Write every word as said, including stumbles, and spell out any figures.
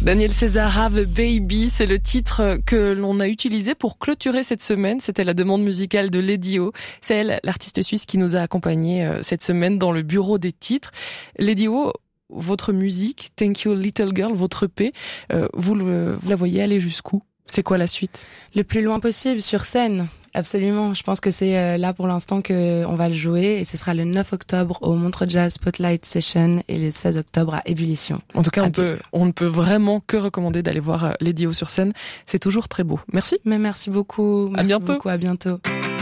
Daniel César, Have a Baby, c'est le titre que l'on a utilisé pour clôturer cette semaine. C'était la demande musicale de Lady O. C'est elle, l'artiste suisse, qui nous a accompagnés cette semaine dans le bureau des titres. Lady O, votre musique, Thank You Little Girl, votre E P, euh, vous, le, vous la voyez aller jusqu'où ? C'est quoi la suite ? Le plus loin possible, sur scène. Absolument. Je pense que c'est là pour l'instant que on va le jouer et ce sera le neuf octobre au Montreux Jazz Spotlight Session et le seize octobre à Ébullition. En tout cas, on peut, on ne peut vraiment que recommander d'aller voir Lady O sur scène. C'est toujours très beau. Merci. Mais merci beaucoup. Merci à bientôt. beaucoup. À bientôt.